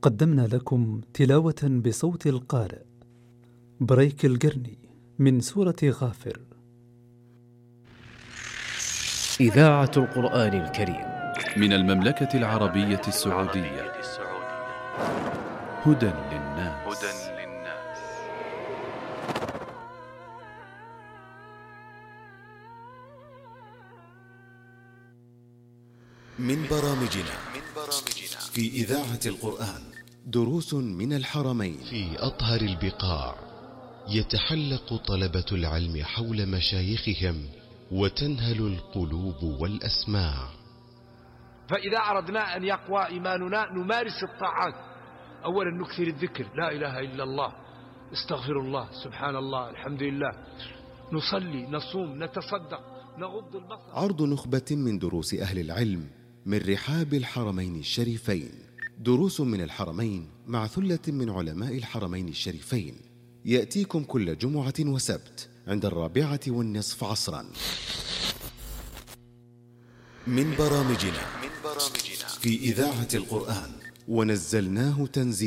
قدمنا لكم تلاوة بصوت القارئ بريك القرني من سورة غافر. إذاعة القرآن الكريم من المملكة العربية السعودية. هدى للناس. من برامجنا في إذاعة القرآن دروس من الحرمين. في أطهر البقاع يتحلق طلبة العلم حول مشايخهم وتنهل القلوب والأسماع. فإذا أردنا أن يقوى إيماننا نمارس الطاعات. أولا نكثر الذكر، لا إله إلا الله، استغفر الله، سبحان الله، الحمد لله، نصلي، نصوم، نتصدق، نغض البصر. عرض نخبة من دروس أهل العلم من رحاب الحرمين الشريفين. دروس من الحرمين مع ثلة من علماء الحرمين الشريفين يأتيكم كل جمعة وسبت عند 4:30 عصرا. من برامجنا في إذاعة القرآن ونزلناه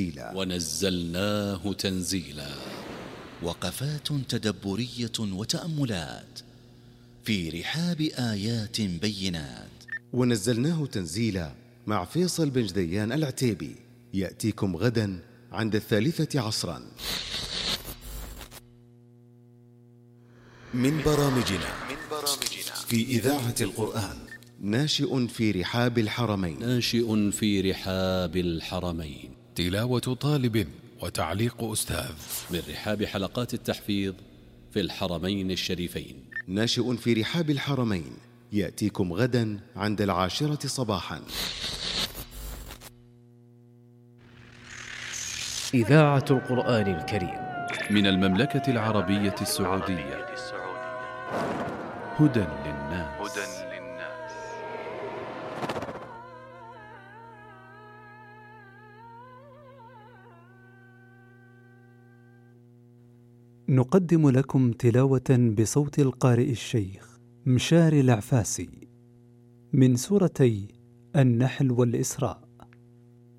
تنزيلا. وقفات تدبرية وتأملات في رحاب آيات بينات. ونزلناه تنزيلا مع فيصل بن جديان العتيبي يأتيكم غدا عند 3 عصرا. من برامجنا في إذاعة القرآن ناشئ في رحاب الحرمين. تلاوة طالب وتعليق أستاذ من رحاب حلقات التحفيظ في الحرمين الشريفين. ناشئ في رحاب الحرمين يأتيكم غدا عند 10 صباحا. إذاعة القرآن الكريم من المملكة العربية السعودية. هدى للناس. نقدم لكم تلاوة بصوت القارئ الشيخ مشاري العفاسي من سورتي النحل والإسراء.